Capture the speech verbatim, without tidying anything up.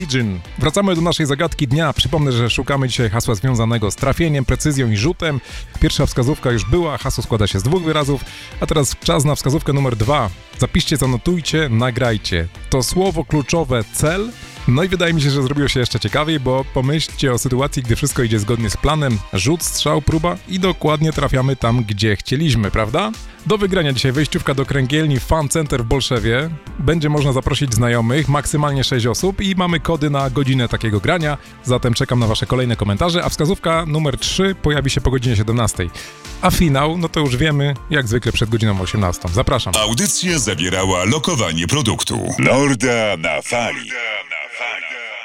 Legion. Wracamy do naszej zagadki dnia. Przypomnę, że szukamy dzisiaj hasła związanego z trafieniem, precyzją i rzutem. Pierwsza wskazówka już była, hasło składa się z dwóch wyrazów, a teraz czas na wskazówkę numer dwa. Zapiszcie, zanotujcie, nagrajcie. To słowo kluczowe cel. No i wydaje mi się, że zrobiło się jeszcze ciekawiej, bo pomyślcie o sytuacji, gdy wszystko idzie zgodnie z planem, rzut, strzał, próba i dokładnie trafiamy tam, gdzie chcieliśmy, prawda? Do wygrania dzisiaj wejściówka do kręgielni Fun Center w Bolszewie. Będzie można zaprosić znajomych, maksymalnie sześć osób i mamy kody na godzinę takiego grania, zatem czekam na wasze kolejne komentarze, a wskazówka numer trzy pojawi się po godzinie siedemnastej. A finał, no to już wiemy, jak zwykle przed godziną osiemnastą. Zapraszam. Audycję zawierała lokowanie produktu. Norda na fali.